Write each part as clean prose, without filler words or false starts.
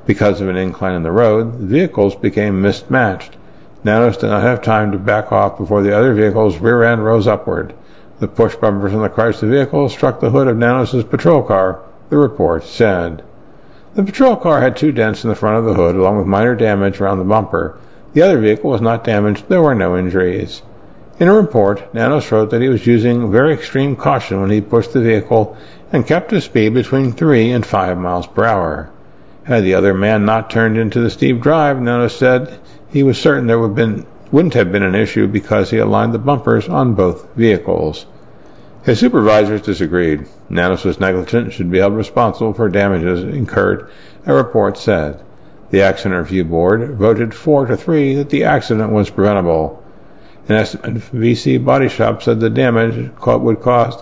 Because of an incline in the road, the vehicles became mismatched. Nanos did not have time to back off before the other vehicle's rear end rose upward. The push bumpers on the Chrysler vehicle struck the hood of Nanos' patrol car, the report said. The patrol car had 2 dents in the front of the hood, along with minor damage around the bumper. The other vehicle was not damaged. There were no injuries. In a report, Nanos wrote that he was using very extreme caution when he pushed the vehicle and kept his speed between 3 and 5 miles per hour. Had the other man not turned into the steep drive, Nanos said he was certain there wouldn't have been an issue because he aligned the bumpers on both vehicles. His supervisors disagreed. Nanos was negligent and should be held responsible for damages incurred, a report said. The Accident Review Board voted 4-3 that the accident was preventable. An estimate from VC Body Shop said the damage would cost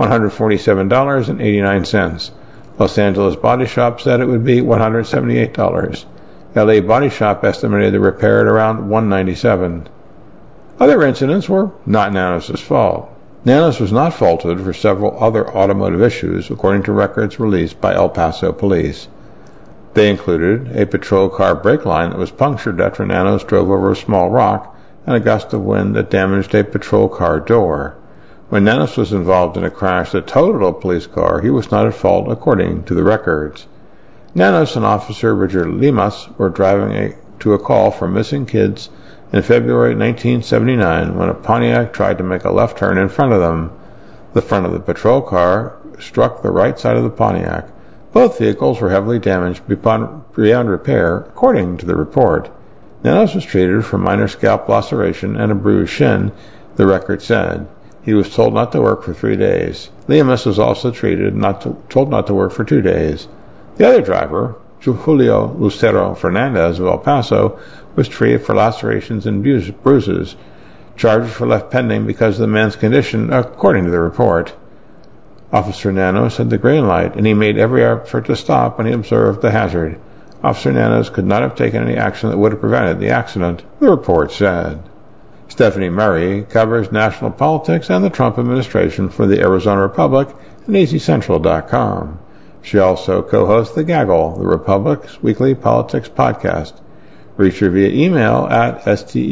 $147.89. Los Angeles Body Shop said it would be $178. LA Body Shop estimated the repair at around $197. Other incidents were not Nanos' fault. Nanos was not faulted for several other automotive issues, according to records released by El Paso police. They included a patrol car brake line that was punctured after Nanos drove over a small rock and a gust of wind that damaged a patrol car door. When Nanos was involved in a crash that totaled a police car, he was not at fault, according to the records. Nanos and Officer Richard Limas were driving to a call for missing kids in February 1979 when a Pontiac tried to make a left turn in front of them. The front of the patrol car struck the right side of the Pontiac. Both vehicles were heavily damaged beyond repair, according to the report. Nanos was treated for minor scalp laceration and a bruised shin, the record said. He was told not to work for 3 days. Limas was also told not to work for 2 days. The other driver, Julio Lucero Fernandez of El Paso, was treated for lacerations and bruises. Charges were left pending because of the man's condition, according to the report. Officer Nanos had the green light, and he made every effort to stop when he observed the hazard. Officer Nanos could not have taken any action that would have prevented the accident, the report said. Stephanie Murray covers national politics and the Trump administration for the Arizona Republic and EasyCentral.com. She also co-hosts The Gaggle, the Republic's weekly politics podcast. Reach her via email at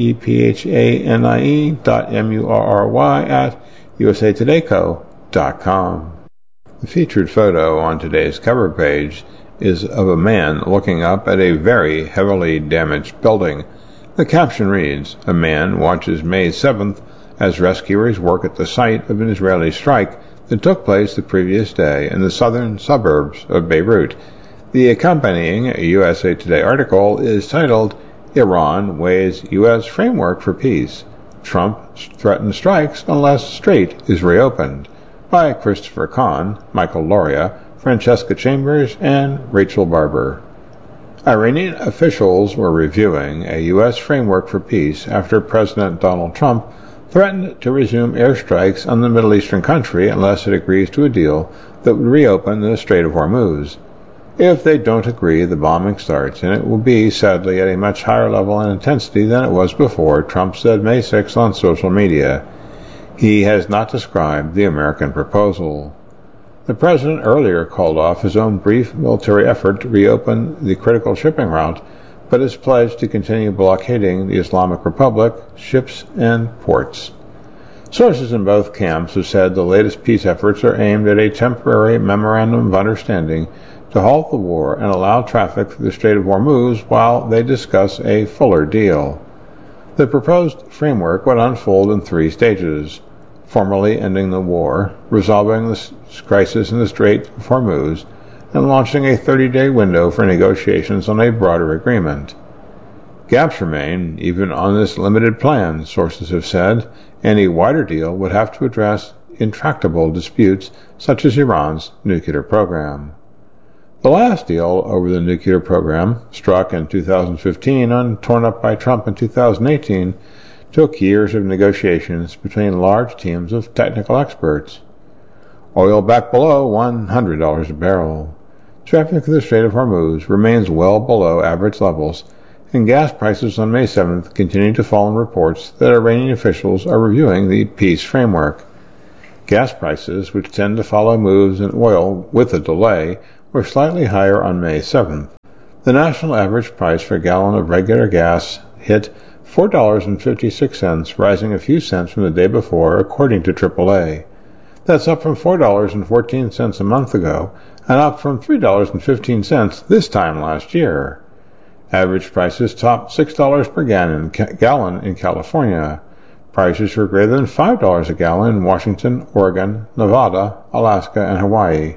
stephanie.murray@usatodayco.com. The featured photo on today's cover page is of a man looking up at a very heavily damaged building. The caption reads, "A man watches May 7th as rescuers work at the site of an Israeli strike that took place the previous day in the southern suburbs of Beirut." The accompanying USA Today article is titled, "Iran Weighs U.S. Framework for Peace. Trump Threatens Strikes Unless Strait is Reopened," by Christopher Kahn, Michael Loria, Francesca Chambers, and Rachel Barber. Iranian officials were reviewing a U.S. framework for peace after President Donald Trump threatened to resume airstrikes on the Middle Eastern country unless it agrees to a deal that would reopen the Strait of Hormuz. If they don't agree, the bombing starts, and it will be, sadly, at a much higher level and intensity than it was before, Trump said May 6 on social media. He has not described the American proposal. The president earlier called off his own brief military effort to reopen the critical shipping route, but has pledged to continue blockading the Islamic Republic, ships, and ports. Sources in both camps have said the latest peace efforts are aimed at a temporary memorandum of understanding to halt the war and allow traffic through the Strait of Hormuz while they discuss a fuller deal. The proposed framework would unfold in 3 stages: formally ending the war, resolving the crisis in the Strait of Hormuz, and launching a 30-day window for negotiations on a broader agreement. Gaps remain, even on this limited plan, sources have said, and a wider deal would have to address intractable disputes such as Iran's nuclear program. The last deal over the nuclear program, struck in 2015 and torn up by Trump in 2018, took years of negotiations between large teams of technical experts. Oil back below $100 a barrel. Traffic through the Strait of Hormuz remains well below average levels, and gas prices on May 7th continue to fall in reports that Iranian officials are reviewing the peace framework. Gas prices, which tend to follow moves in oil with a delay, were slightly higher on May 7th. The national average price for a gallon of regular gas hit $4.56, rising a few cents from the day before, according to AAA. That's up from $4.14 a month ago, and up from $3.15 this time last year. Average prices topped $6 per gallon in California. Prices were greater than $5 a gallon in Washington, Oregon, Nevada, Alaska, and Hawaii.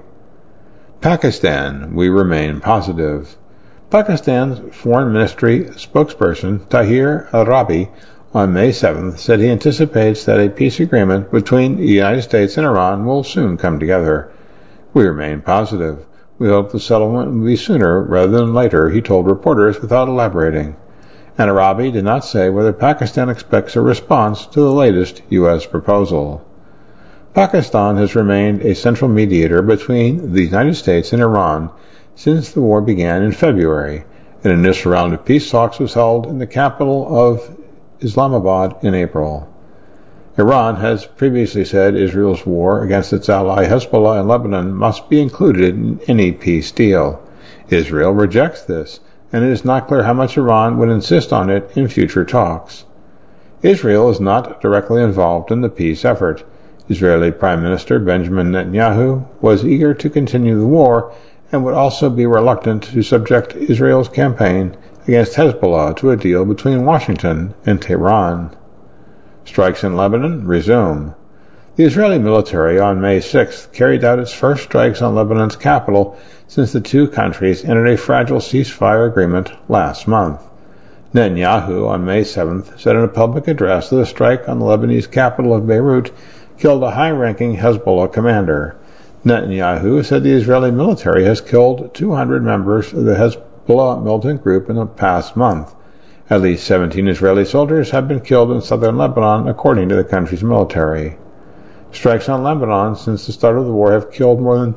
Pakistan, we remain positive. Pakistan's Foreign Ministry spokesperson Tahir Rabi on May 7th said he anticipates that a peace agreement between the United States and Iran will soon come together. We remain positive. We hope the settlement will be sooner rather than later, he told reporters without elaborating. And Arabi did not say whether Pakistan expects a response to the latest U.S. proposal. Pakistan has remained a central mediator between the United States and Iran since the war began in February. An initial round of peace talks was held in the capital of Islamabad in April. Iran has previously said Israel's war against its ally Hezbollah in Lebanon must be included in any peace deal. Israel rejects this, and it is not clear how much Iran would insist on it in future talks. Israel is not directly involved in the peace effort. Israeli Prime Minister Benjamin Netanyahu was eager to continue the war and would also be reluctant to subject Israel's campaign against Hezbollah to a deal between Washington and Tehran. Strikes in Lebanon resume. The Israeli military on May 6th carried out its first strikes on Lebanon's capital since the two countries entered a fragile ceasefire agreement last month. Netanyahu on May 7th said in a public address that a strike on the Lebanese capital of Beirut killed a high-ranking Hezbollah commander. Netanyahu said the Israeli military has killed 200 members of the Hezbollah militant group in the past month. At least 17 Israeli soldiers have been killed in southern Lebanon, according to the country's military. Strikes on Lebanon since the start of the war have killed more than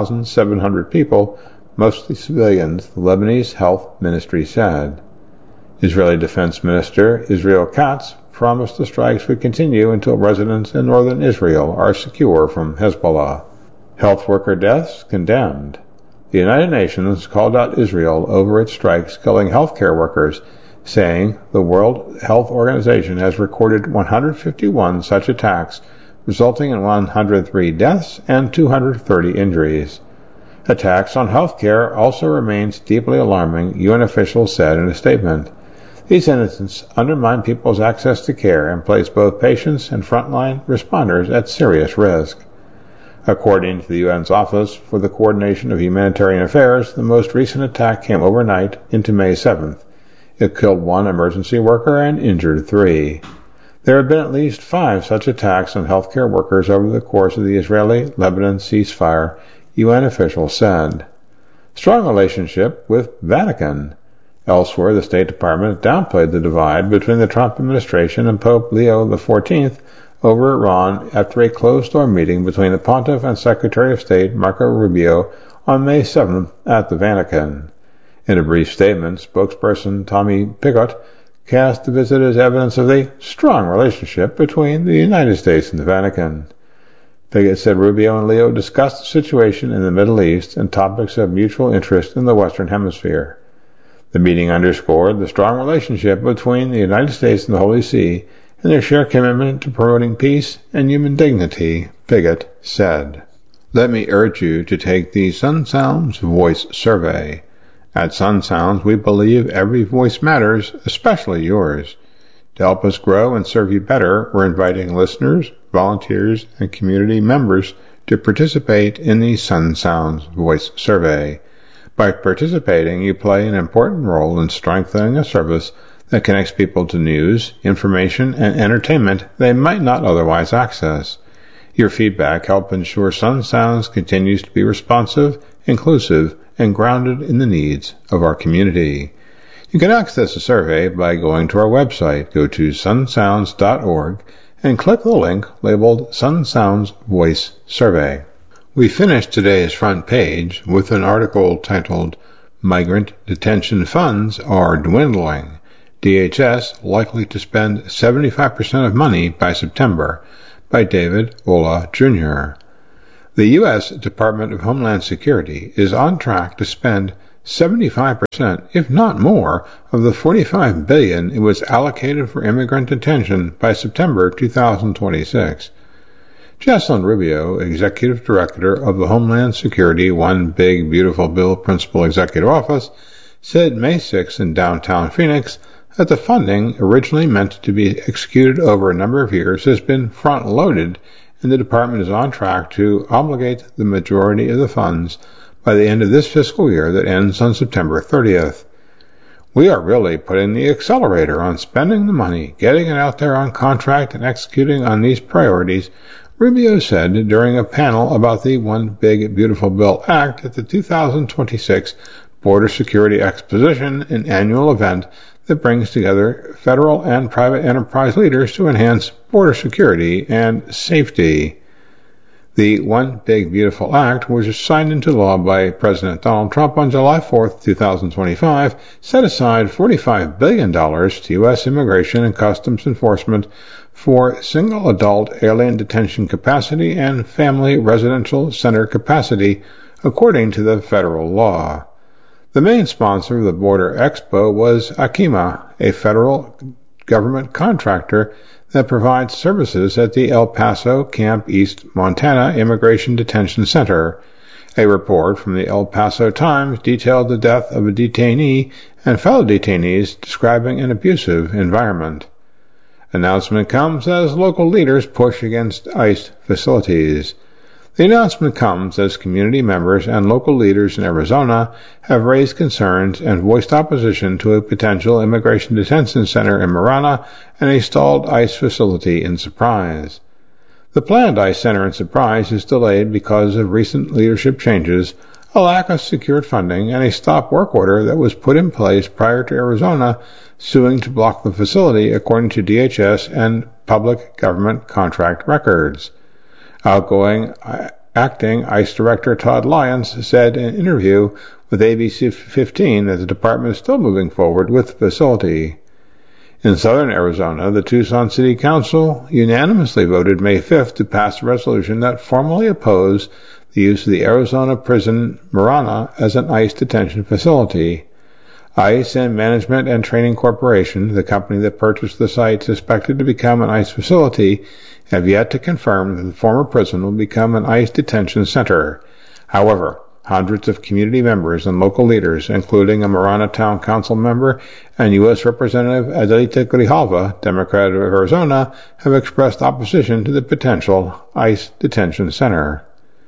2,700 people, mostly civilians, the Lebanese Health Ministry said. Israeli Defense Minister Israel Katz promised the strikes would continue until residents in northern Israel are secure from Hezbollah. Health worker deaths condemned. The United Nations called out Israel over its strikes killing healthcare workers, saying the World Health Organization has recorded 151 such attacks, resulting in 103 deaths and 230 injuries. Attacks on healthcare also remains deeply alarming, UN officials said in a statement. These incidents undermine people's access to care and place both patients and frontline responders at serious risk. According to the UN's Office for the Coordination of Humanitarian Affairs, the most recent attack came overnight into May 7th. It killed one emergency worker and injured 3. There have been at least 5 such attacks on healthcare workers over the course of the Israeli-Lebanon ceasefire, UN officials said. Strong relationship with Vatican. Elsewhere, the State Department downplayed the divide between the Trump administration and Pope Leo XIV over Iran after a closed-door meeting between the Pontiff and Secretary of State Marco Rubio on May 7th at the Vatican. In a brief statement, spokesperson Tommy Picott cast the visit as evidence of a strong relationship between the United States and the Vatican. Picott said Rubio and Leo discussed the situation in the Middle East and topics of mutual interest in the Western Hemisphere. The meeting underscored the strong relationship between the United States and the Holy See and their shared commitment to promoting peace and human dignity, Picott said. Let me urge you to take the Sun Sounds Voice Survey. At Sun Sounds, we believe every voice matters, especially yours. To help us grow and serve you better, we're inviting listeners, volunteers, and community members to participate in the Sun Sounds Voice Survey. By participating, you play an important role in strengthening a service that connects people to news, information, and entertainment they might not otherwise access. Your feedback helps ensure Sun Sounds continues to be responsive, inclusive, and grounded in the needs of our community. You can access the survey by going to our website. Go to sunsounds.org and click the link labeled Sun Sounds Voice Survey. We finished today's front page with an article titled Migrant Detention Funds Are Dwindling. DHS likely to spend 75% of money by September, by David Ola, Jr. The U.S. Department of Homeland Security is on track to spend 75%, if not more, of the $45 billion it was allocated for immigrant detention by September 2026. Jocelyn Rubio, Executive Director of the Homeland Security One Big Beautiful Bill Principal Executive Office, said May 6 in downtown Phoenix that the funding, originally meant to be executed over a number of years, has been front-loaded, and the department is on track to obligate the majority of the funds by the end of this fiscal year that ends on September 30th. We are really putting the accelerator on spending the money, getting it out there on contract, and executing on these priorities, Rubio said during a panel about the One Big Beautiful Bill Act at the 2026 Border Security Exposition, an annual event that brings together federal and private enterprise leaders to enhance border security and safety. The One Big Beautiful Act, which was signed into law by President Donald Trump on July 4, 2025, set aside $45 billion to U.S. Immigration and Customs Enforcement for single adult alien detention capacity and family residential center capacity, according to the federal law. The main sponsor of the Border Expo was Acima, a federal government contractor that provides services at the El Paso Camp East Montana Immigration Detention Center. A report from the El Paso Times detailed the death of a detainee and fellow detainees, describing an abusive environment. Announcement comes as local leaders push against ICE facilities. The announcement comes as community members and local leaders in Arizona have raised concerns and voiced opposition to a potential immigration detention center in Marana and a stalled ICE facility in Surprise. The planned ICE center in Surprise is delayed because of recent leadership changes, a lack of secured funding, and a stop work order that was put in place prior to Arizona suing to block the facility, according to DHS and public government contract records. Outgoing acting ICE Director Todd Lyons said in an interview with ABC 15 that the department is still moving forward with the facility. In southern Arizona, the Tucson City Council unanimously voted May 5th to pass a resolution that formally opposed the use of the Arizona prison Marana as an ICE detention facility. ICE and Management and Training Corporation, the company that purchased the site suspected to become an ICE facility, have yet to confirm that the former prison will become an ICE detention center. However, hundreds of community members and local leaders, including a Marana Town Council member and U.S. Representative Adelita Grijalva, Democrat of Arizona, have expressed opposition to the potential ICE detention center.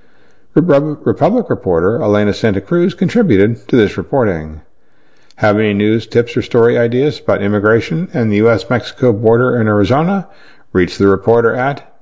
Republic reporter Elena Santa Cruz contributed to this reporting. Have any news, tips, or story ideas about immigration and the U.S.-Mexico border in Arizona? Reach the reporter at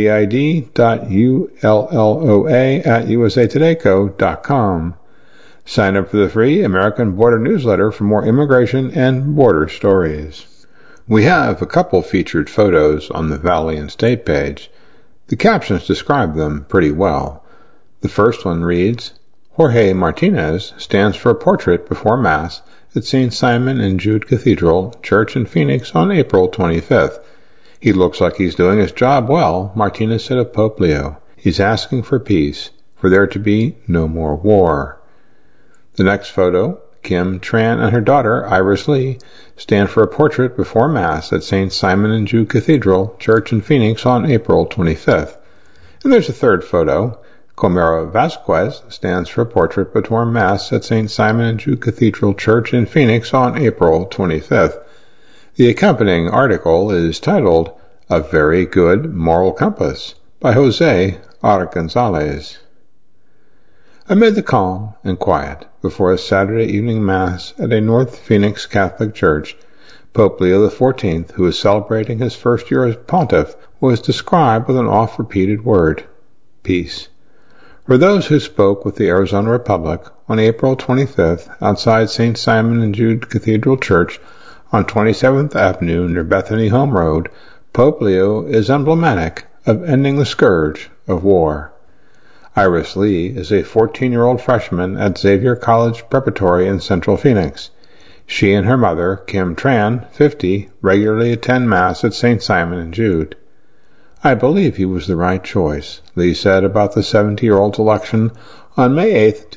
david.ulloa@usatoday.com. Sign up for the free American Border newsletter for more immigration and border stories. We have a couple featured photos on the Valley and State page. The captions describe them pretty well. The first one reads, Jorge Martinez stands for a portrait before Mass at St. Simon and Jude Cathedral Church in Phoenix on April 25th. He looks like he's doing his job well, Martinez said of Pope Leo. He's asking for peace, for there to be no more war. The next photo, Kim Tran and her daughter, Iris Lee, stand for a portrait before Mass at St. Simon and Jude Cathedral Church in Phoenix on April 25th. And there's a third photo. Comero Vasquez stands for a portrait before Mass at St. Simon and Jude Cathedral Church in Phoenix on April 25th. The accompanying article is titled, A Very Good Moral Compass, by Jose R. Gonzalez. Amid the calm and quiet before a Saturday evening Mass at a North Phoenix Catholic church, Pope Leo XIV, who is celebrating his first year as pontiff, was described with an oft-repeated word, peace. For those who spoke with the Arizona Republic on April 25th outside St. Simon and Jude Cathedral Church on 27th Avenue near Bethany Home Road, Pope Leo is emblematic of ending the scourge of war. Iris Lee is a 14-year-old freshman at Xavier College Preparatory in Central Phoenix. She and her mother, Kim Tran, 50, regularly attend Mass at St. Simon and Jude. I believe he was the right choice, Lee said about the 70-year-old's election on May 8,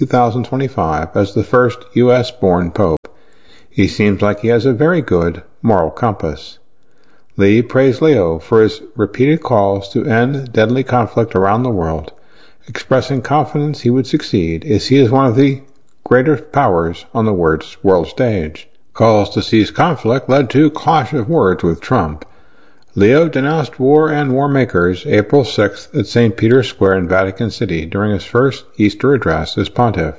2025, as the first U.S.-born Pope. He seems like he has a very good moral compass. Lee praised Leo for his repeated calls to end deadly conflict around the world, expressing confidence he would succeed as he is one of the greater powers on the world stage. Calls to cease conflict led to clash of words with Trump. Leo denounced war and war makers April 6th at St. Peter's Square in Vatican City during his first Easter address as pontiff.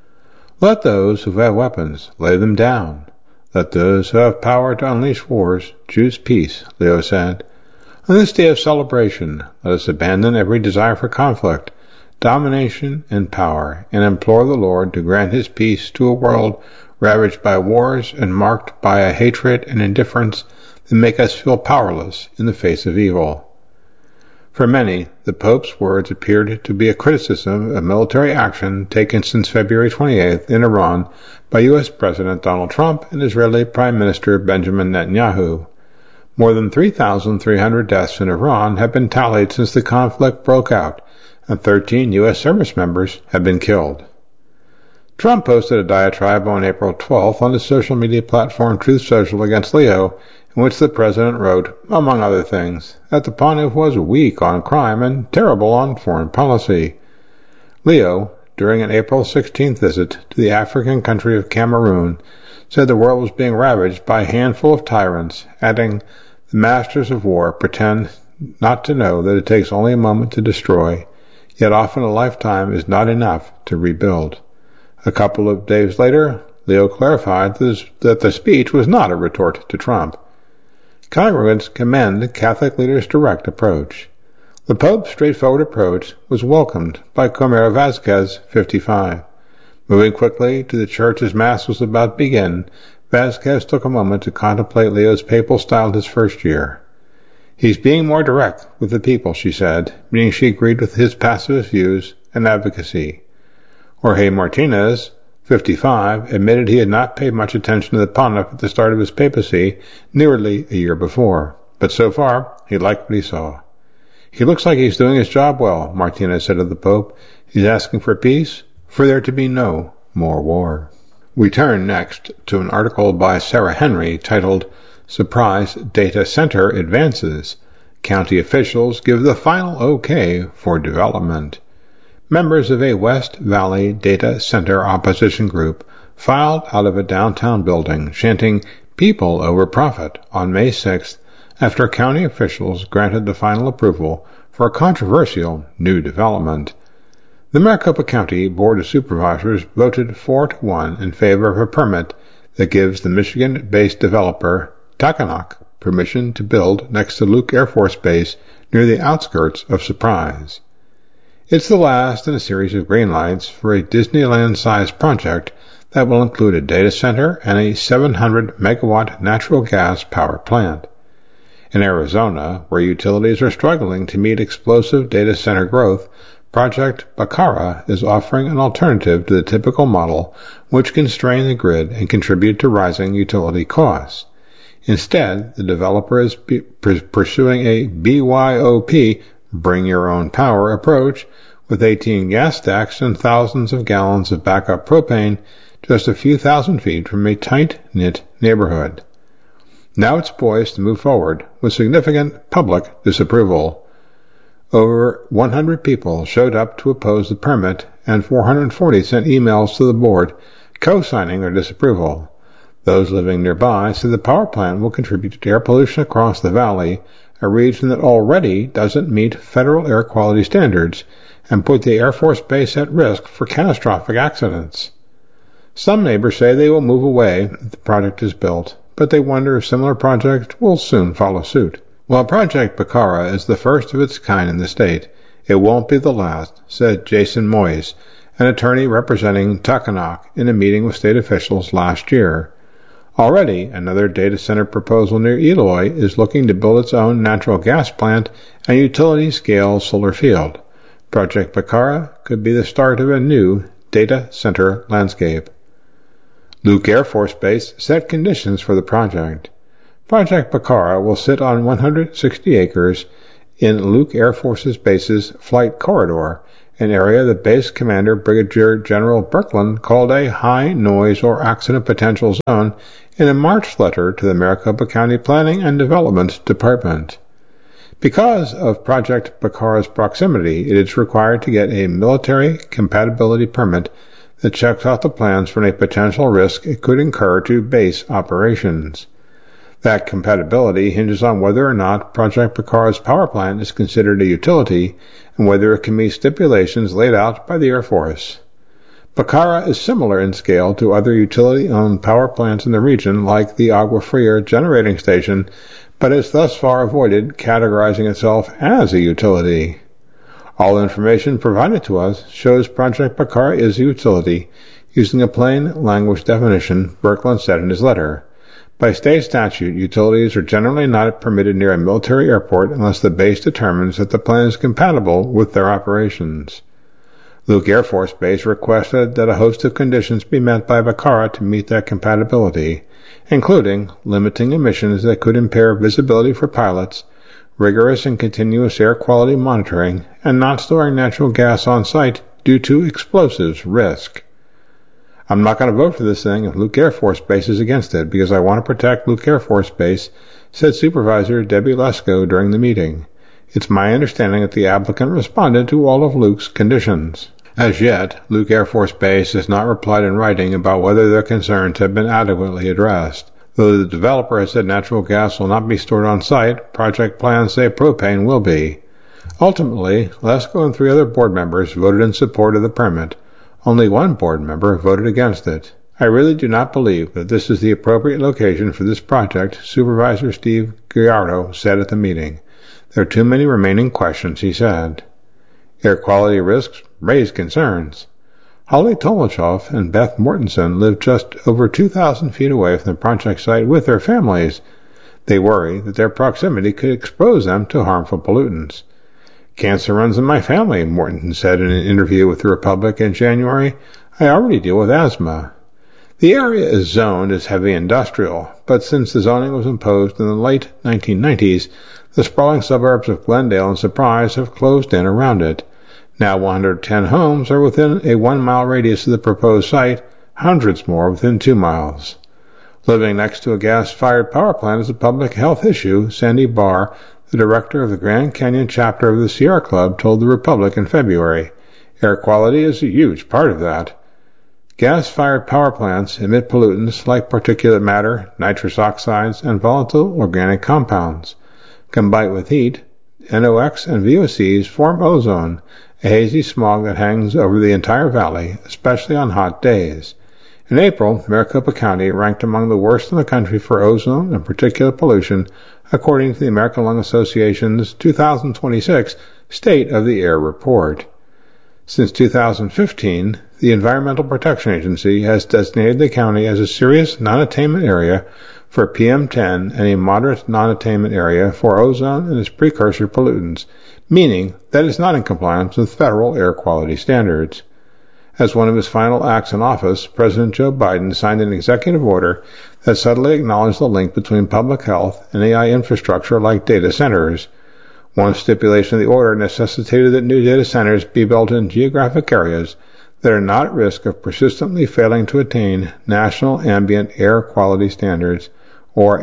Let those who have weapons lay them down. Let those who have power to unleash wars choose peace, Leo said. On this day of celebration, let us abandon every desire for conflict, domination, and power, and implore the Lord to grant his peace to a world ravaged by wars and marked by a hatred and indifference that make us feel powerless in the face of evil. For many, the Pope's words appeared to be a criticism of military action taken since February 28th in Iran by U.S. President Donald Trump and Israeli Prime Minister Benjamin Netanyahu. More than 3,300 deaths in Iran have been tallied since the conflict broke out, and 13 U.S. service members have been killed. Trump posted a diatribe on April 12th on his social media platform Truth Social against Leo, in which the president wrote, among other things, that the pontiff was weak on crime and terrible on foreign policy. Leo, during an April 16th visit to the African country of Cameroon, said the world was being ravaged by a handful of tyrants, adding, the masters of war pretend not to know that it takes only a moment to destroy, yet often a lifetime is not enough to rebuild. A couple of days later, Leo clarified that the speech was not a retort to Trump. Congregants commend Catholic leaders' direct approach. The Pope's straightforward approach was welcomed by Comer Vasquez, 55. Moving quickly to the church as Mass was about to begin, Vasquez took a moment to contemplate Leo's papal style his first year. He's being more direct with the people, she said, meaning she agreed with his pacifist views and advocacy. Jorge Martinez, 55, admitted he had not paid much attention to the pontiff at the start of his papacy nearly a year before, but so far he liked what he saw. He looks like he's doing his job well, Martinez said of the Pope. He's asking for peace, for there to be no more war. We turn next to an article by Sarah Henry titled, Surprise Data Center Advances. County officials give the final okay for development. Members of a West Valley data center opposition group filed out of a downtown building chanting "People over profit" on May 6th after county officials granted the final approval for a controversial new development. The Maricopa County Board of Supervisors voted 4-1 in favor of a permit that gives the Michigan-based developer Taconic permission to build next to Luke Air Force Base near the outskirts of Surprise. It's the last in a series of green lights for a Disneyland-sized project that will include a data center and a 700-megawatt natural gas power plant. In Arizona, where utilities are struggling to meet explosive data center growth, Project Bacara is offering an alternative to the typical model which can strain the grid and contribute to rising utility costs. Instead, the developer is pursuing a BYOP, Bring Your Own Power approach, with 18 gas stacks and thousands of gallons of backup propane just a few thousand feet from a tight-knit neighborhood. Now it's poised to move forward with significant public disapproval. Over 100 people showed up to oppose the permit, and 440 sent emails to the board co-signing their disapproval. Those living nearby say the power plant will contribute to air pollution across the valley, a region that already doesn't meet federal air quality standards, and put the Air Force Base at risk for catastrophic accidents. Some neighbors say they will move away if the project is built, but they wonder if similar projects will soon follow suit. While Project Bacara is the first of its kind in the state, it won't be the last, said Jason Moyes, an attorney representing Taconic, in a meeting with state officials last year. Already, another data center proposal near Eloy is looking to build its own natural gas plant and utility-scale solar field. Project Bacara could be the start of a new data center landscape. Luke Air Force Base set conditions for the project. Project Bacara will sit on 160 acres in Luke Air Force Base's flight corridor an area that Base Commander Brigadier General Birkeland called a high noise or accident potential zone in a March letter to the Maricopa County Planning and Development Department. Because of Project Bakara's proximity, it is required to get a military compatibility permit that checks off the plans for any potential risk it could incur to base operations. That compatibility hinges on whether or not Project Bakara's power plant is considered a utility and whether it can meet stipulations laid out by the Air Force. Bakara is similar in scale to other utility-owned power plants in the region like the Agua Fria generating station, but has thus far avoided categorizing itself as a utility. All information provided to us shows Project Bakara is a utility, using a plain language definition, Birkeland said in his letter. By state statute, utilities are generally not permitted near a military airport unless the base determines that the plant is compatible with their operations. Luke Air Force Base requested that a host of conditions be met by Bakara to meet that compatibility, including limiting emissions that could impair visibility for pilots, rigorous and continuous air quality monitoring, and not storing natural gas on site due to explosives risk. I'm not going to vote for this thing if Luke Air Force Base is against it because I want to protect Luke Air Force Base, said Supervisor Debbie Lesko during the meeting. It's my understanding that the applicant responded to all of Luke's conditions. As yet, Luke Air Force Base has not replied in writing about whether their concerns have been adequately addressed. Though the developer has said natural gas will not be stored on site, project plans say propane will be. Ultimately, Lesko and 3 other board members voted in support of the permit. Only 1 board member voted against it. I really do not believe that this is the appropriate location for this project, Supervisor Steve Gallardo said at the meeting. There are too many remaining questions, he said. Air quality risks raise concerns. Holly Tolmachoff and Beth Mortensen live just over 2,000 feet away from the project site with their families. They worry that their proximity could expose them to harmful pollutants. Cancer runs in my family, Mortensen said in an interview with The Republic in January. I already deal with asthma. The area is zoned as heavy industrial, but since the zoning was imposed in the late 1990s, the sprawling suburbs of Glendale and Surprise have closed in around it. Now 110 homes are within a 1-mile radius of the proposed site, hundreds more within 2 miles. Living next to a gas-fired power plant is a public health issue, Sandy Barr, the director of the Grand Canyon chapter of the Sierra Club, told The Republic in February. Air quality is a huge part of that. Gas-fired power plants emit pollutants like particulate matter, nitrous oxides, and volatile organic compounds. Combined with heat, NOx and VOCs form ozone, a hazy smog that hangs over the entire valley, especially on hot days. In April, Maricopa County ranked among the worst in the country for ozone and particulate pollution, according to the American Lung Association's 2026 State of the Air report. Since 2015, the Environmental Protection Agency has designated the county as a serious non-attainment area for PM10 and a moderate non-attainment area for ozone and its precursor pollutants, meaning that it is not in compliance with federal air quality standards. As one of his final acts in office, President Joe Biden signed an executive order that subtly acknowledged the link between public health and AI infrastructure like data centers. One stipulation of the order necessitated that new data centers be built in geographic areas that are not at risk of persistently failing to attain National Ambient Air Quality Standards, or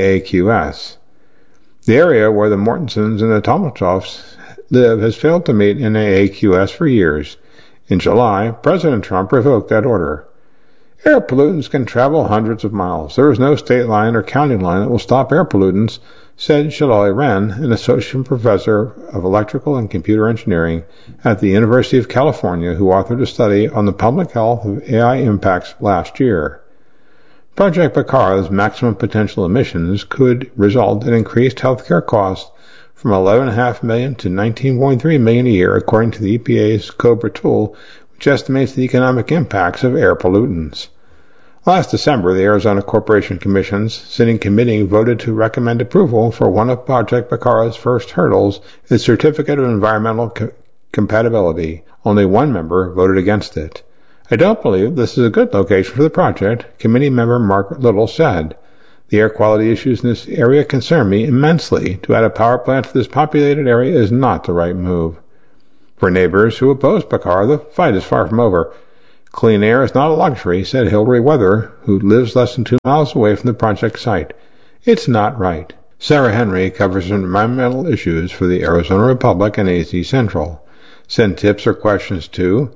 NAAQS. The area where the Mortensens and the Tolmachoffs live has failed to meet NAAQS for years. In July, President Trump revoked that order. Air pollutants can travel hundreds of miles. There is no state line or county line that will stop air pollutants, said Shalali Ren, an associate professor of electrical and computer engineering at the University of California who authored a study on the public health of AI impacts last year. Project Bakara's maximum potential emissions could result in increased healthcare costs from $11.5 million to $19.3 million a year, according to the EPA's COBRA tool, which estimates the economic impacts of air pollutants. Last December, the Arizona Corporation Commission's sitting committee voted to recommend approval for one of Project Bakara's first hurdles, its Certificate of Environmental Compatibility. Only 1 member voted against it. I don't believe this is a good location for the project, committee member Margaret Little said. The air quality issues in this area concern me immensely. To add a power plant to this populated area is not the right move. For neighbors who oppose Bakar, the fight is far from over. Clean air is not a luxury, said Hillary Weather, who lives less than 2 miles away from the project site. It's not right. Sarah Henry covers environmental issues for the Arizona Republic and AZ Central. Send tips or questions to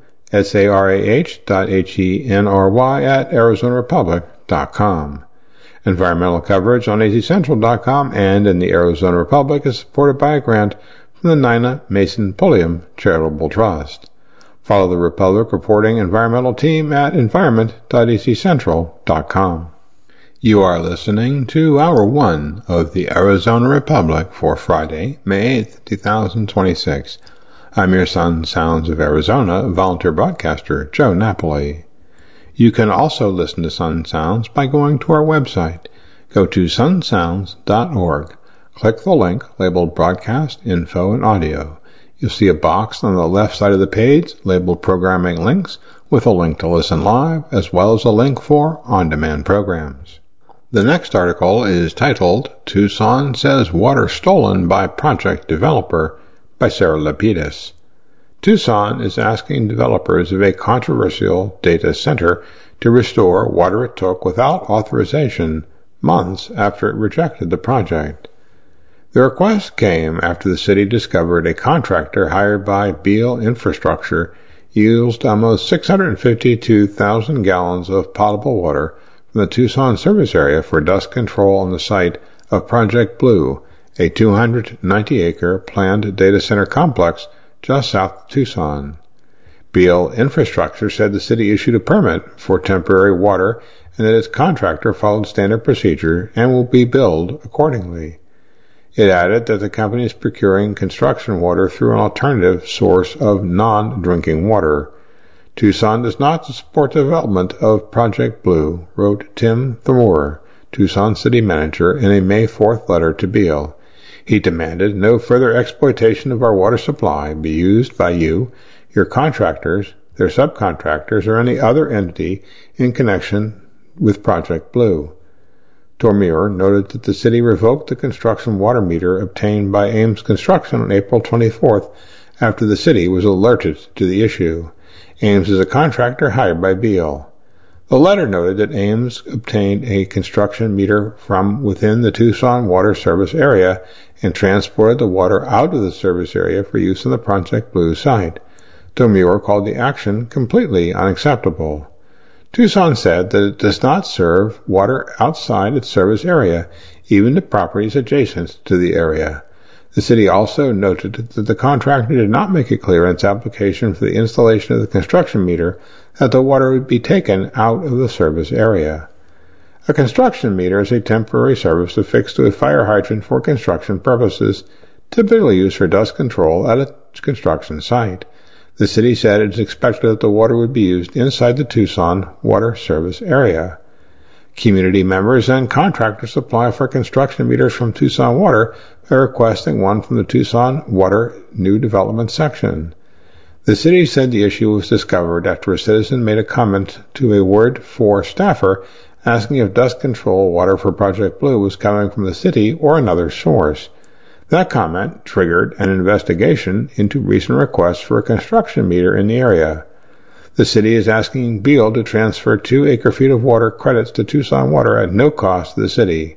sarah.henry@arizonarepublic.com. Environmental coverage on azcentral.com and in the Arizona Republic is supported by a grant from the Nina Mason Pulliam Charitable Trust. Follow the Republic Reporting Environmental team at environment.azcentral.com. You are listening to Hour 1 of the Arizona Republic for Friday, May 8th, 2026. I'm your Sun Sounds of Arizona volunteer broadcaster, Joe Napoli. You can also listen to Sun Sounds by going to our website. Go to sunsounds.org. Click the link labeled Broadcast Info and Audio. You'll see a box on the left side of the page labeled Programming Links with a link to listen live as well as a link for on-demand programs. The next article is titled Tucson Says Water Stolen by Project Developer by Sarah Lapidus. Tucson is asking developers of a controversial data center to restore water it took without authorization months after it rejected the project. The request came after the city discovered a contractor hired by Beal Infrastructure used almost 652,000 gallons of potable water from the Tucson service area for dust control on the site of Project Blue, a 290-acre planned data center complex just south of Tucson. Beal Infrastructure said the city issued a permit for temporary water and that its contractor followed standard procedure and will be billed accordingly. It added that the company is procuring construction water through an alternative source of non-drinking water. Tucson does not support the development of Project Blue, wrote Tim Thamur, Tucson city manager, in a May 4th letter to Beal. He demanded no further exploitation of our water supply be used by you, your contractors, their subcontractors, or any other entity in connection with Project Blue. Thamur noted that the city revoked the construction water meter obtained by Ames Construction on April 24th after the city was alerted to the issue. Ames is a contractor hired by Beal. The letter noted that Ames obtained a construction meter from within the Tucson water service area and transported the water out of the service area for use on the Project Blue site. Thamur called the action completely unacceptable. Tucson said that it does not serve water outside its service area, even to properties adjacent to the area. The city also noted that the contractor did not make it clear in its application for the installation of the construction meter that the water would be taken out of the service area. A construction meter is a temporary service affixed to a fire hydrant for construction purposes, typically used for dust control at a construction site. The city said it is expected that the water would be used inside the Tucson water service area. Community members and contractors apply for construction meters from Tucson Water by requesting one from the Tucson Water New Development section. The city said the issue was discovered after a citizen made a comment to a Ward 4 staffer asking if dust control water for Project Blue was coming from the city or another source. That comment triggered an investigation into recent requests for a construction meter in the area. The city is asking Beal to transfer 2 acre-feet of water credits to Tucson Water at no cost to the city.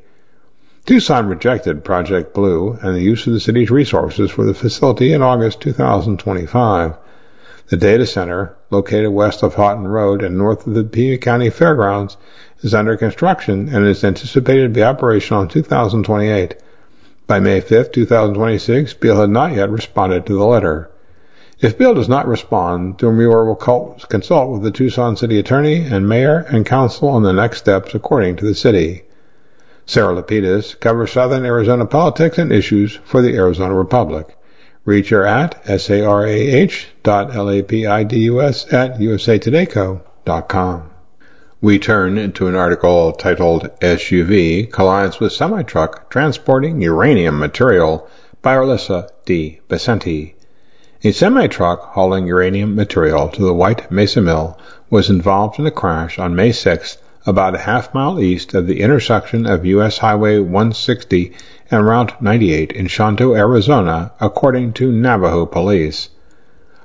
Tucson rejected Project Blue and the use of the city's resources for the facility in August 2025. The data center, located west of Houghton Road and north of the Pima County Fairgrounds, is under construction and is anticipated to be operational in 2028. By May 5, 2026, Beal had not yet responded to the letter. If Beal does not respond, Thamur will consult with the Tucson city attorney and mayor and council on the next steps according to the city. Sarah Lapidus covers Southern Arizona politics and issues for the Arizona Republic. Reach her at sarah.lapidus@usatoday.com. We turn into an article titled SUV Collides with Semi-Truck Transporting Uranium Material by Alyssa D. Becenti. A semi-truck hauling uranium material to the White Mesa Mill was involved in a crash on May 6th about a half-mile east of the intersection of U.S. Highway 160 and Route 98 in Shanto, Arizona, according to Navajo police.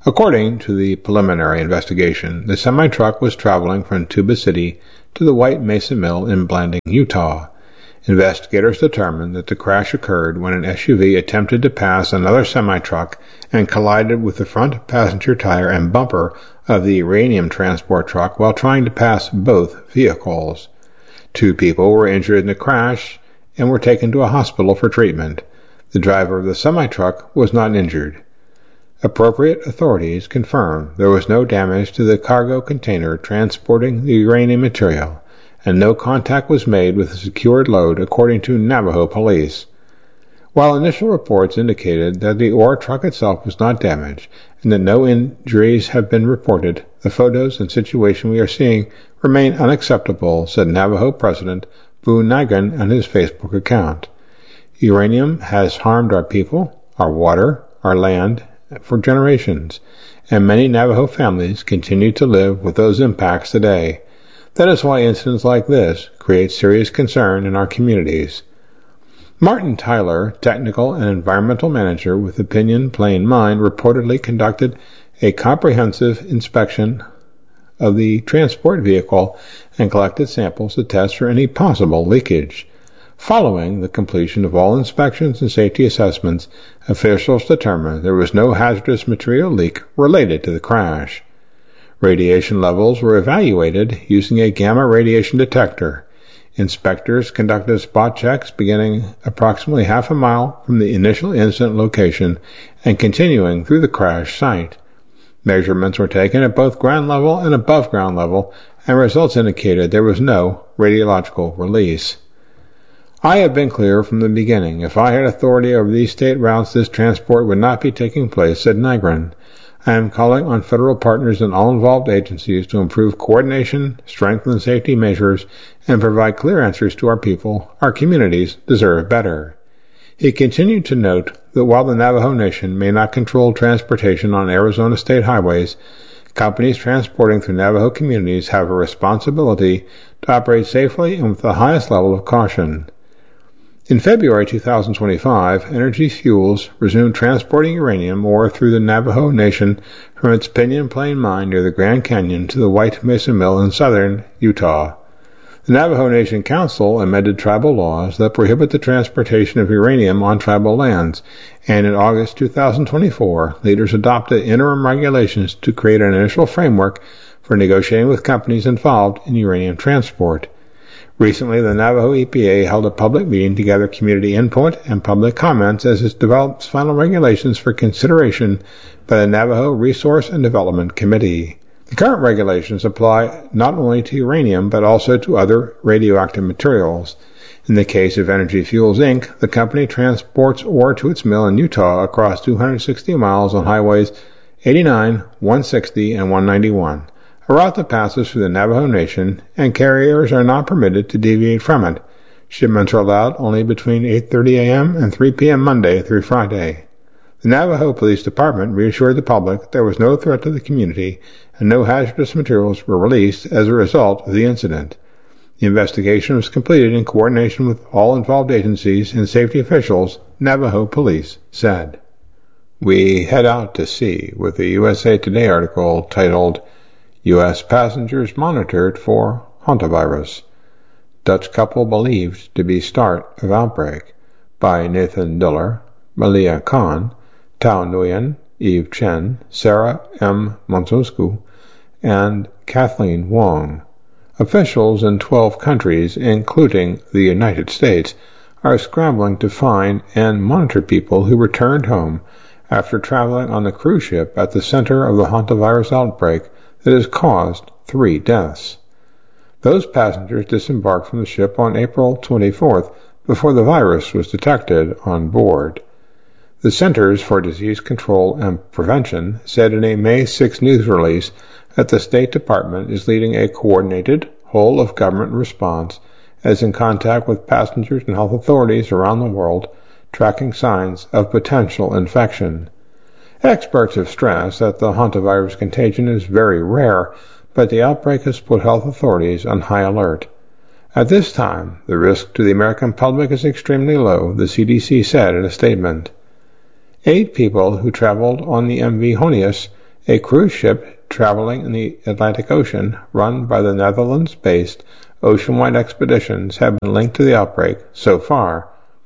According to the preliminary investigation, the semi-truck was traveling from Tuba City to the White Mesa Mill in Blanding, Utah. Investigators determined that the crash occurred when an SUV attempted to pass another semi-truck and collided with the front passenger tire and bumper of the uranium transport truck while trying to pass both vehicles. 2 people were injured in the crash and were taken to a hospital for treatment. The driver of the semi-truck was not injured. Appropriate authorities confirmed there was no damage to the cargo container transporting the uranium material, and no contact was made with the secured load, according to Navajo police. While initial reports indicated that the ore truck itself was not damaged and that no injuries have been reported, the photos and situation we are seeing remain unacceptable, said Navajo President Bu Nagin on his Facebook account. Uranium has harmed our people, our water, our land for generations, and many Navajo families continue to live with those impacts today. That is why incidents like this create serious concern in our communities. Martin Tyler, Technical and Environmental Manager with Opinion Plain Mind, reportedly conducted a comprehensive inspection of the transport vehicle and collected samples to test for any possible leakage. Following the completion of all inspections and safety assessments, officials determined there was no hazardous material leak related to the crash. Radiation levels were evaluated using a gamma radiation detector. Inspectors conducted spot checks beginning approximately half a mile from the initial incident location and continuing through the crash site. Measurements were taken at both ground level and above ground level, and results indicated there was no radiological release. I have been clear from the beginning. If I had authority over these state routes, this transport would not be taking place, said Nygren. I am calling on federal partners and all involved agencies to improve coordination, strengthen safety measures, and provide clear answers to our people. Our communities deserve better. He continued to note that while the Navajo Nation may not control transportation on Arizona state highways, companies transporting through Navajo communities have a responsibility to operate safely and with the highest level of caution. In February 2025, Energy Fuels resumed transporting uranium ore through the Navajo Nation from its Pinyon Plain mine near the Grand Canyon to the White Mesa Mill in southern Utah. The Navajo Nation Council amended tribal laws that prohibit the transportation of uranium on tribal lands, and in August 2024, leaders adopted interim regulations to create an initial framework for negotiating with companies involved in uranium transport. Recently, the Navajo EPA held a public meeting to gather community input and public comments as it develops final regulations for consideration by the Navajo Resource and Development Committee. The current regulations apply not only to uranium but also to other radioactive materials. In the case of Energy Fuels, Inc., the company transports ore to its mill in Utah across 260 miles on highways 89, 160, and 191. A route that passes through the Navajo Nation, and carriers are not permitted to deviate from it. Shipments are allowed only between 8:30 a.m. and 3 p.m. Monday through Friday. The Navajo Police Department reassured the public that there was no threat to the community and no hazardous materials were released as a result of the incident. The investigation was completed in coordination with all involved agencies and safety officials, Navajo Police said. We head out to sea with a USA Today article titled U.S. Passengers Monitored for Hantavirus. Dutch couple believed to be start of outbreak by Nathan Diller, Malia Khan, Tao Nguyen, Eve Chen, Sarah M. Monsosku, and Kathleen Wong. Officials in 12 countries, including the United States, are scrambling to find and monitor people who returned home after traveling on the cruise ship at the center of the hantavirus outbreak that has caused 3 deaths. Those passengers disembarked from the ship on April 24th before the virus was detected on board. The Centers for Disease Control and Prevention said in a May 6 news release that the State Department is leading a coordinated, whole-of-government response as in contact with passengers and health authorities around the world, tracking signs of potential infection. Experts have stressed that the hantavirus contagion is very rare, but the outbreak has put health authorities on high alert. At this time, the risk to the American public is extremely low, the CDC said in a statement. 8 people who traveled on the MV Honius A cruise ship traveling in the Atlantic Ocean, run by the Netherlands-based Oceanwide Expeditions, have been linked to the outbreak so far.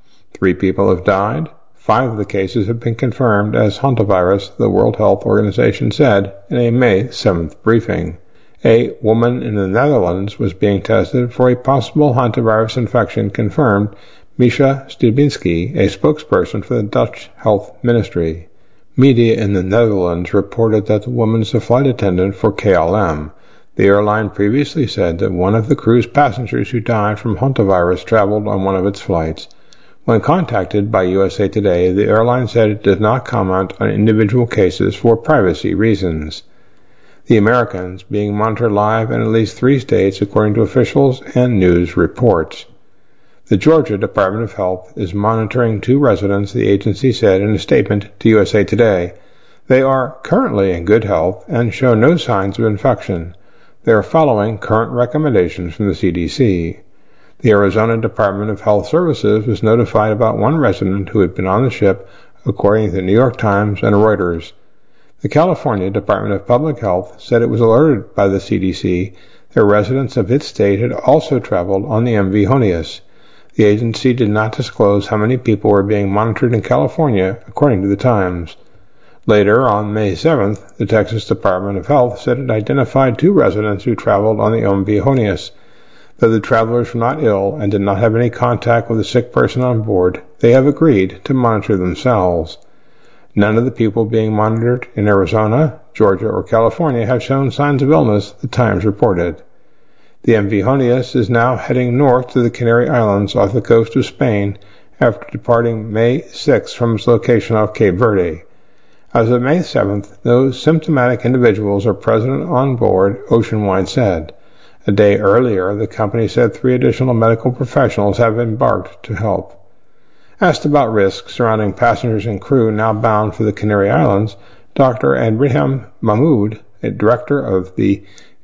3 people have died. 5 of the cases have been confirmed as hantavirus, the World Health Organization said in a May 7th briefing. A woman in the Netherlands was being tested for a possible hantavirus infection, confirmed Misha Stubinsky, a spokesperson for the Dutch Health Ministry. Media in the Netherlands reported that the woman is a flight attendant for KLM. The airline previously said that one of the cruise passengers who died from hantavirus traveled on one of its flights. When contacted by USA Today, the airline said it did not comment on individual cases for privacy reasons. The Americans being monitored live in at least 3 states, according to officials and news reports. The Georgia Department of Health is monitoring 2 residents, the agency said in a statement to USA Today. They are currently in good health and show no signs of infection. They are following current recommendations from the CDC. The Arizona Department of Health Services was notified about 1 resident who had been on the ship, according to the New York Times and Reuters. The California Department of Public Health said it was alerted by the CDC that residents of its state had also traveled on the MV Honius. The agency did not disclose how many people were being monitored in California, according to the Times. Later, on May 7th, the Texas Department of Health said it identified 2 residents who traveled on the MV Honius. Though the travelers were not ill and did not have any contact with a sick person on board, they have agreed to monitor themselves. None of the people being monitored in Arizona, Georgia, or California have shown signs of illness, the Times reported. The MV Honius is now heading north to the Canary Islands off the coast of Spain after departing May 6 from its location off Cape Verde. As of May 7th, no symptomatic individuals are present on board, Oceanwide said. A day earlier, the company said 3 additional medical professionals have embarked to help. Asked about risks surrounding passengers and crew now bound for the Canary Islands, Dr. Ibrahim Mahmoud, a director of the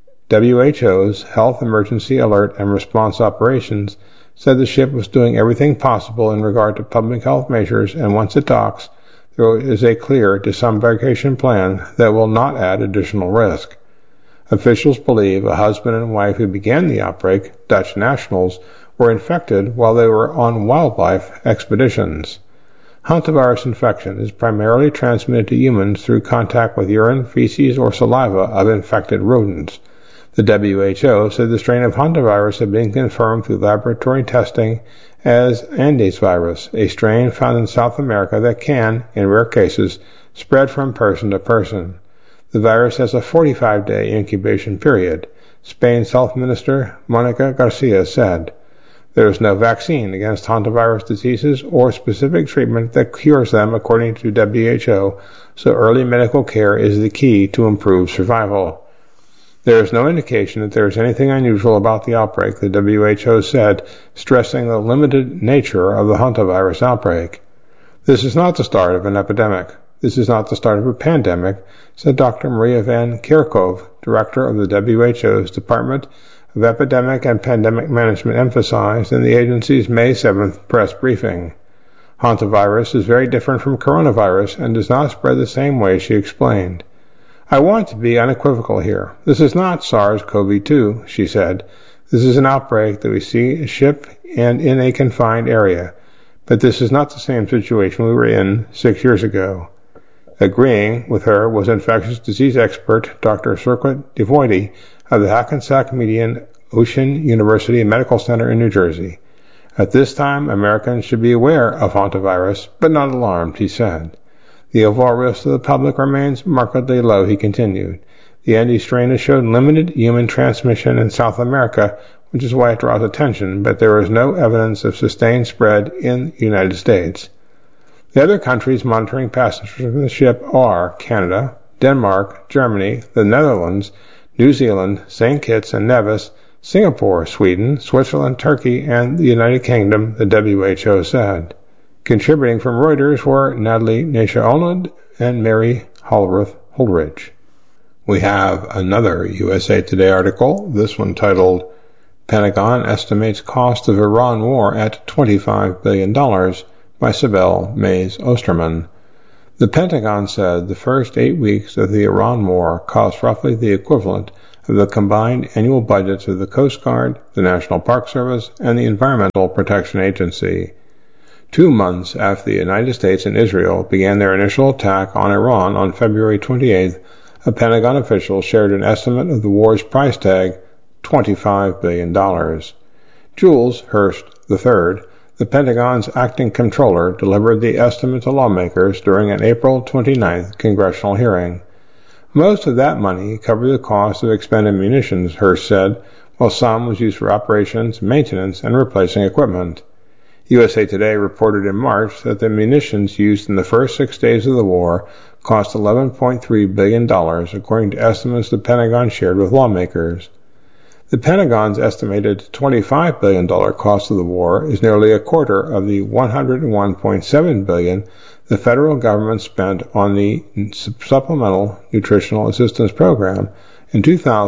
WHO's Health Emergency Alert and Response Operations, said the ship was doing everything possible in regard to public health measures, and once it docks, there is a clear disembarkation plan that will not add additional risk. Officials believe a husband and wife who began the outbreak, Dutch nationals, were infected while they were on wildlife expeditions. Hantavirus infection is primarily transmitted to humans through contact with urine, feces, or saliva of infected rodents. The WHO said the strain of hantavirus had been confirmed through laboratory testing as Andes virus, a strain found in South America that can, in rare cases, spread from person to person. The virus has a 45-day incubation period, Spain's Health Minister Monica Garcia said. There is no vaccine against hantavirus diseases or specific treatment that cures them, according to WHO, so early medical care is the key to improved survival. There is no indication that there is anything unusual about the outbreak, the WHO said, stressing the limited nature of the hantavirus outbreak. This is not the start of an epidemic. This is not the start of a pandemic, said Dr. Maria Van Kerkhove, director of the WHO's Department of Epidemic and Pandemic Management, emphasized in the agency's May 7th press briefing. Hantavirus is very different from coronavirus and does not spread the same way, she explained. I want to be unequivocal here. This is not SARS-CoV-2, she said. This is an outbreak that we see a ship and in a confined area. But this is not the same situation we were in 6 years ago. Agreeing with her was infectious disease expert Dr. Surkut Devoidi of the Hackensack Median Ocean University Medical Center in New Jersey. At this time, Americans should be aware of hantavirus, but not alarmed, he said. The overall risk to the public remains markedly low, he continued. The Andes strain has shown limited human transmission in South America, which is why it draws attention, but there is no evidence of sustained spread in the United States. The other countries monitoring passengers from the ship are Canada, Denmark, Germany, the Netherlands, New Zealand, St. Kitts and Nevis, Singapore, Sweden, Switzerland, Turkey, and the United Kingdom, the WHO said. Contributing from Reuters were Natalie Nasha-Olund and Mary Holridge. We have another USA Today article, this one titled, Pentagon Estimates Cost of Iran War at $25 billion by Sibel Mays Osterman. The Pentagon said the first 8 weeks of the Iran war cost roughly the equivalent of the combined annual budgets of the Coast Guard, the National Park Service, and the Environmental Protection Agency. 2 months after the United States and Israel began their initial attack on Iran on February 28th, a Pentagon official shared an estimate of the war's price tag, $25 billion. Jules Hurst III, the Pentagon's acting comptroller, delivered the estimate to lawmakers during an April 29th congressional hearing. Most of that money covered the cost of expended munitions, Hurst said, while some was used for operations, maintenance, and replacing equipment. USA Today reported in March that the munitions used in the first 6 days of the war cost $11.3 billion, according to estimates the Pentagon shared with lawmakers. The Pentagon's estimated $25 billion cost of the war is nearly a quarter of the $101.7 billion the federal government spent on the Supplemental Nutritional Assistance Program in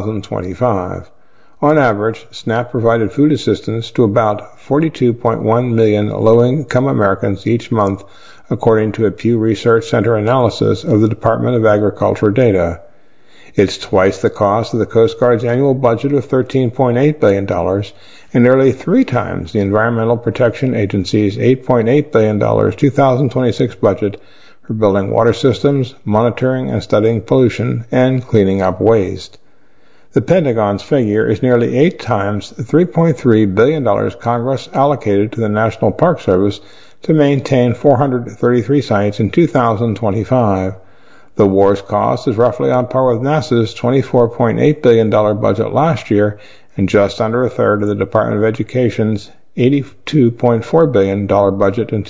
2025. On average, SNAP provided food assistance to about 42.1 million low-income Americans each month, according to a Pew Research Center analysis of the Department of Agriculture data. It's twice the cost of the Coast Guard's annual budget of $13.8 billion and nearly 3 times the Environmental Protection Agency's $8.8 billion 2026 budget for building water systems, monitoring and studying pollution, and cleaning up waste. The Pentagon's figure is nearly 8 times the $3.3 billion Congress allocated to the National Park Service to maintain 433 sites in 2025. The war's cost is roughly on par with NASA's $24.8 billion budget last year and just under a third of the Department of Education's $82.4 billion budget in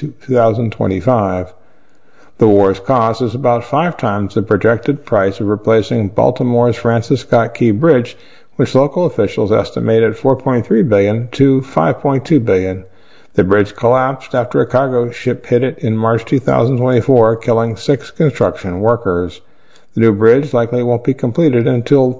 2025. The war's cost is about 5 times the projected price of replacing Baltimore's Francis Scott Key Bridge, which local officials estimate at $4.3 billion to $5.2 billion. The bridge collapsed after a cargo ship hit it in March 2024, killing 6 construction workers. The new bridge likely won't be completed until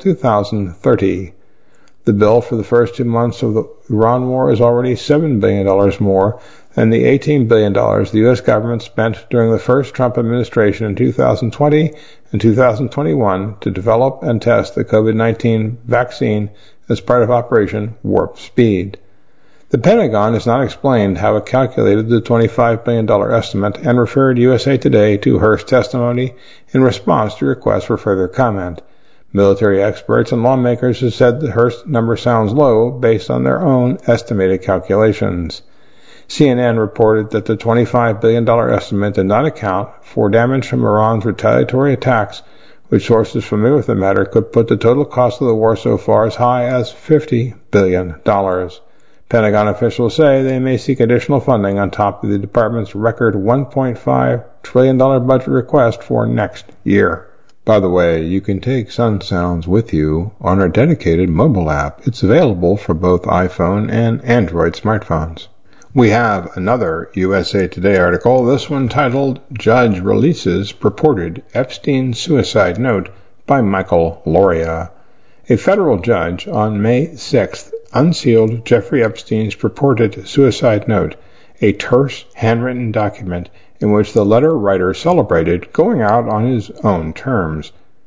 2030. The bill for the first 2 months of the Iran war is already $7 billion more than the $18 billion the U.S. government spent during the first Trump administration in 2020 and 2021 to develop and test the COVID-19 vaccine as part of Operation Warp Speed. The Pentagon has not explained how it calculated the $25 billion estimate and referred USA Today to Hurst's testimony in response to requests for further comment. Military experts and lawmakers have said the Hurst number sounds low based on their own estimated calculations. CNN reported that the $25 billion estimate did not account for damage from Iran's retaliatory attacks, which sources familiar with the matter could put the total cost of the war so far as high as $50 billion. Pentagon officials say they may seek additional funding on top of the department's record $1.5 trillion budget request for next year. By the way, you can take Sun Sounds with you on our dedicated mobile app. It's available for both iPhone and Android smartphones. We have another USA Today article, this one titled, Judge Releases Purported Epstein Suicide Note by Michael Loria. A federal judge on May 6th unsealed Jeffrey Epstein's purported suicide note, a terse, handwritten document in which the letter writer celebrated going out on his own terms.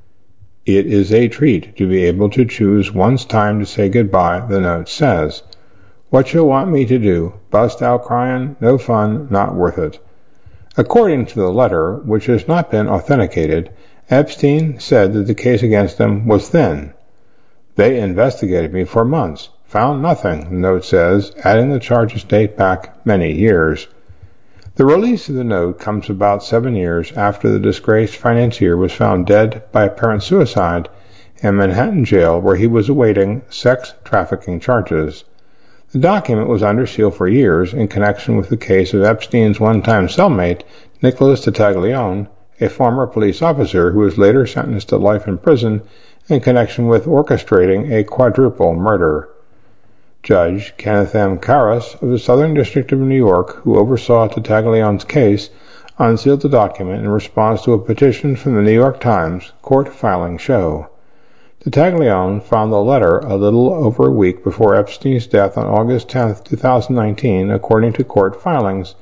It is a treat to be able to choose one's time to say goodbye, the note says. What you want me to do? Bust out crying? No fun, not worth it. According to the letter, which has not been authenticated, Epstein said that the case against him was thin. They investigated me for months. Found nothing, the note says, adding the charges date back many years. The release of the note comes about 7 years after the disgraced financier was found dead by apparent suicide in Manhattan jail where he was awaiting sex trafficking charges. The document was under seal for years in connection with the case of Epstein's one-time cellmate, Nicholas Tattaglione, a former police officer who was later sentenced to life in prison in connection with orchestrating a quadruple murder. Judge Kenneth M. Karras of the Southern District of New York, who oversaw Tattaglione's case, unsealed the document in response to a petition from the New York Times court filing show. Tattaglione found the letter a little over a week before Epstein's death on August 10, 2019, according to court filings,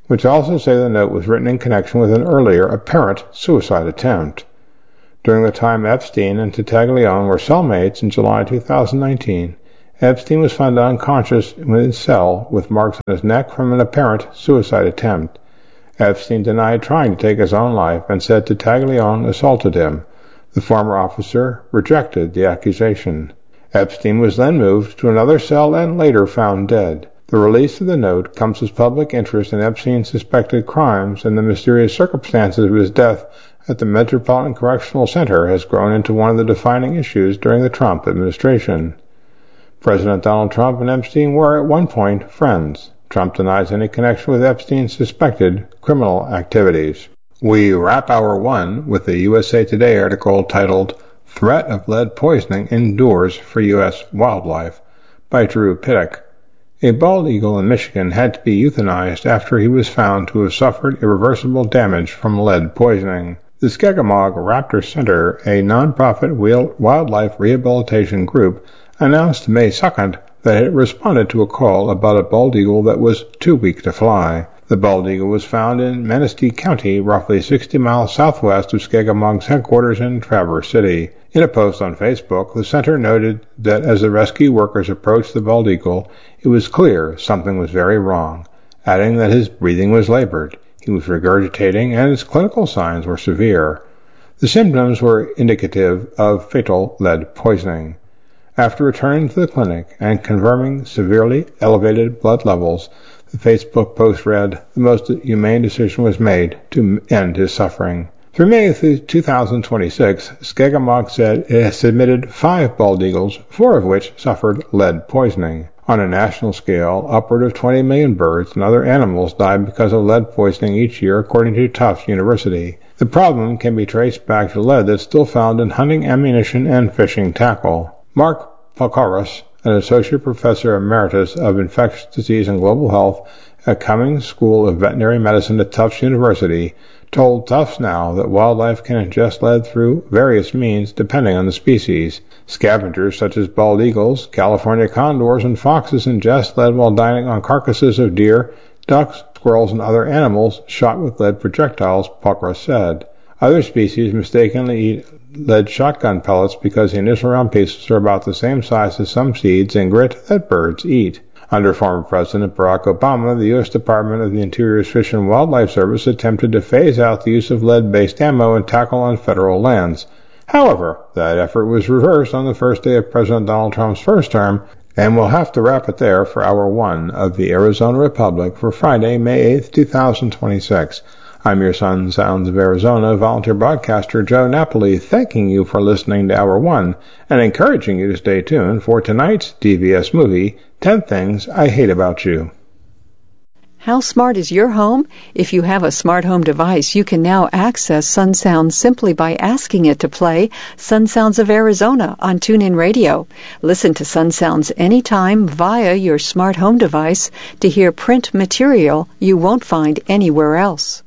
which also say the note was written in connection with an earlier apparent suicide attempt. During the time Epstein and Tattaglione were cellmates in July 2019, Epstein was found unconscious in his cell with marks on his neck from an apparent suicide attempt. Epstein denied trying to take his own life and said Tattaglione assaulted him. The former officer rejected the accusation. Epstein was then moved to another cell and later found dead. The release of the note comes as public interest in Epstein's suspected crimes and the mysterious circumstances of his death at the Metropolitan Correctional Center has grown into one of the defining issues during the Trump administration. President Donald Trump and Epstein were at one point friends. Trump denies any connection with Epstein's suspected criminal activities. We wrap Hour 1 with a USA Today article titled Threat of Lead Poisoning Endures for U.S. Wildlife by Drew Pittock. A bald eagle in Michigan had to be euthanized after he was found to have suffered irreversible damage from lead poisoning. The Skagamog Raptor Center, a nonprofit wildlife rehabilitation group, announced May 2nd that it responded to a call about a bald eagle that was too weak to fly. The bald eagle was found in Manistee County, roughly 60 miles southwest of Skagamog's headquarters in Traverse City. In a post on Facebook, the center noted that as the rescue workers approached the bald eagle, it was clear something was very wrong, adding that his breathing was labored, he was regurgitating, and his clinical signs were severe. The symptoms were indicative of fatal lead poisoning. After returning to the clinic and confirming severely elevated blood levels, the Facebook post read, "The most humane decision was made to end his suffering." Through May 2026, Skagamog said it has submitted 5 bald eagles, 4 of which suffered lead poisoning. On a national scale, upward of 20 million birds and other animals die because of lead poisoning each year, according to Tufts University. The problem can be traced back to lead that's still found in hunting ammunition and fishing tackle. Mark Polkaras, an associate professor emeritus of infectious disease and global health at Cummings School of Veterinary Medicine at Tufts University, told Tufts Now that wildlife can ingest lead through various means depending on the species. Scavengers such as bald eagles, California condors, and foxes ingest lead while dining on carcasses of deer, ducks, squirrels, and other animals shot with lead projectiles, Polkaras said. Other species mistakenly eat lead shotgun pellets because the initial round pieces are about the same size as some seeds and grit that birds eat. Under former President Barack Obama, the U.S. Department of the Interior's Fish and Wildlife Service attempted to phase out the use of lead-based ammo and tackle on federal lands. However, that effort was reversed on the first day of President Donald Trump's first term, and we'll have to wrap it there for Hour 1 of the Arizona Republic for Friday, May 8, 2026. I'm your Sun Sounds of Arizona volunteer broadcaster Joe Napoli, thanking you for listening to Hour 1 and encouraging you to stay tuned for tonight's DVS movie, 10 Things I Hate About You. How smart is your home? If you have a smart home device, you can now access Sun Sounds simply by asking it to play Sun Sounds of Arizona on TuneIn Radio. Listen to Sun Sounds anytime via your smart home device to hear print material you won't find anywhere else.